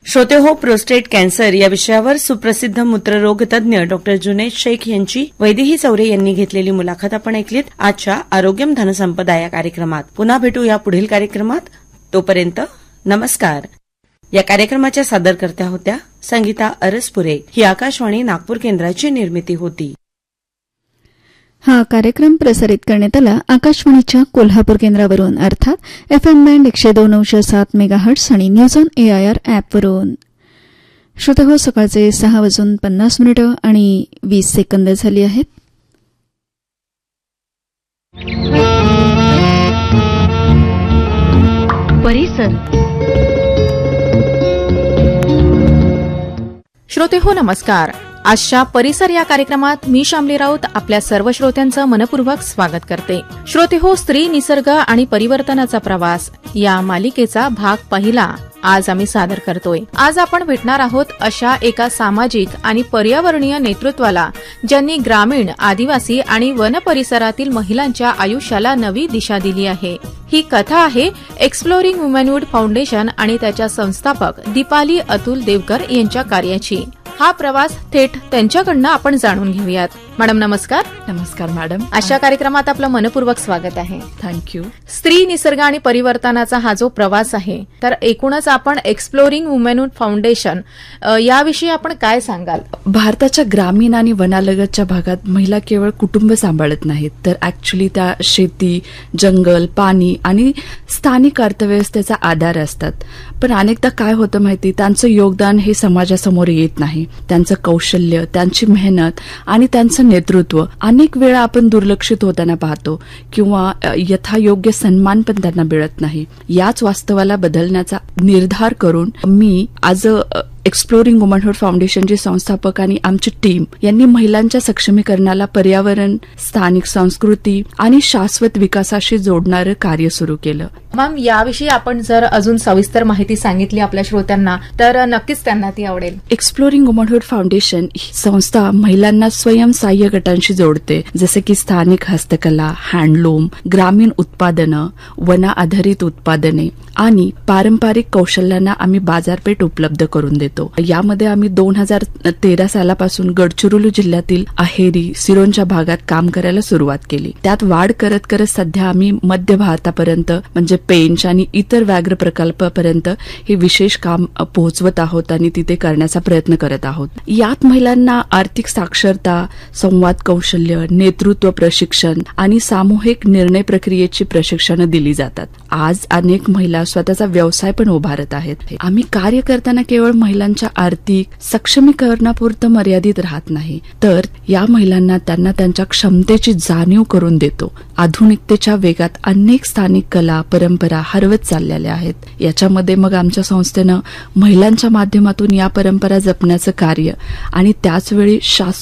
श्रोते हो, prostate cancer या विषयावर सुप्रसिद्ध मूत्ररोग तज्ञ डॉक्टर जुनैद शेख यांची वैदेही चौरे यांनी घेतलेली मुलाखत आपण ऐकलीत आजच्या आरोग्यम धनसंपदा या कार्यक्रमात. पुन्हा भेटू या पुढील कार्यक्रमात. तोपर्यंत नमस्कार. या कार्यक्रमाच्या सादरकर्त्या होत्या संगीता अरसपुरे. ही आकाशवाणी नागपूर केंद्राची निर्मिती होती. हा कार्यक्रम प्रसारित करण्यात आला आकाशवाणीच्या कोल्हापूर केंद्रावरून, अर्थात FM बँड 102.7 मेगाहर्ट्झ आणि न्यूज ऑन AIR ॲपवरून. श्रोते हो, सकाळचे 6:50 आणि 20 सेकंद झाली आहेत. परिसर. श्रोते हो, नमस्कार. आजच्या परिसर या कार्यक्रमात मी शामली राऊत आपल्या सर्व श्रोत्यांचं मनपूर्वक स्वागत करते. श्रोते हो, स्त्री, निसर्ग आणि परिवर्तनाचा प्रवास या मालिकेचा भाग पहिला आज आम्ही सादर करतोय. आज आपण भेटणार आहोत अशा एका सामाजिक आणि पर्यावरणीय नेतृत्वाला ज्यांनी ग्रामीण, आदिवासी आणि वन परिसरातील महिलांच्या आयुष्याला नवी दिशा दिली आहे. ही कथा आहे एक्सप्लोरिंग वुमनहुड फाउंडेशन आणि त्याच्या संस्थापक दीपाली अतुल देवकर यांच्या कार्याची. हा प्रवास थेट त्यांच्याकडनं आपण जाणून घेऊयात. मॅडम नमस्कार. नमस्कार मॅडम. अशा कार्यक्रमात आपलं मनपूर्वक स्वागत आहे. थँक्यू. स्त्री, निसर्ग आणि परिवर्तनाचा हा जो प्रवास आहे, तर एकूणच आपण एक्सप्लोरिंग वुमनहुड फाउंडेशन याविषयी आपण काय सांगाल? भारताच्या ग्रामीण आणि वनालगतच्या भागात महिला केवळ कुटुंब सांभाळत नाहीत, तर ऍक्च्युली त्या शेती, जंगल, पाणी आणि स्थानिक अर्थव्यवस्थेचा आधार असतात. पण अनेकदा काय होतं माहिती, त्यांचं योगदान हे समाजासमोर येत नाही. त्यांचं कौशल्य, त्यांची मेहनत आणि त्यांचं नेतृत्व अनेक वेळा आपण दुर्लक्षित होताना पाहतो किंवा यथायोग्य सन्मान पण त्यांना मिळत नाही. याच वास्तवाला बदलण्याचा निर्धार करून मी आज एक्सप्लोरिंग वुमनहुड फाउंडेशनचे संस्थापक आणि आमची टीम यांनी महिलांच्या सक्षमीकरणाला पर्यावरण, स्थानिक संस्कृती आणि शाश्वत विकासाशी जोडणारं कार्य सुरू केलं. मॅम, याविषयी आपण जर अजून सविस्तर माहिती सांगितली आपल्या श्रोत्यांना तर नक्कीच त्यांना ती आवडेल. एक्सप्लोरिंग वुमनहुड फाउंडेशन ही संस्था महिलांना स्वयंसहाय्य गटांशी जोडते, जसे की स्थानिक हस्तकला, हँडलूम, ग्रामीण उत्पादनं, वना आधारित उत्पादने आणि पारंपरिक कौशल्यांना आम्ही बाजारपेठ उपलब्ध करून देतो. यामध्ये आम्ही 2013 सालापासून गडचिरोली जिल्ह्यातील अहेरी, सिरोंच्या भागात काम करायला सुरुवात केली. त्यात वाढ करत करत सध्या आम्ही मध्य भारतापर्यंत म्हणजे पेंच आणि इतर व्याघ्र प्रकल्पापर्यंत हे विशेष काम पोहोचवत आहोत आणि तिथे करण्याचा प्रयत्न करत आहोत. यात महिलांना आर्थिक साक्षरता, संवाद कौशल्य, नेतृत्व प्रशिक्षण आणि सामूहिक निर्णय प्रक्रियेची प्रशिक्षणं दिली जातात. आज अनेक महिला स्वतःचा व्यवसाय पण उभारत आहेत. आम्ही कार्य करताना केवळ महिलांच्या आर्थिक सक्षमीकरणापुरतं मर्यादित राहत नाही, तर या महिलांना त्यांना त्यांच्या क्षमतेची जाणीव करून देतो. आधुनिकतेच्या वेगात अनेक स्थानिक कला, परंपरा हरवत चाललेल्या आहेत. याच्यामध्ये मग आमच्या संस्थेनं महिलांच्या माध्यमातून या परंपरा जपण्याचं कार्य आणि त्याचवेळी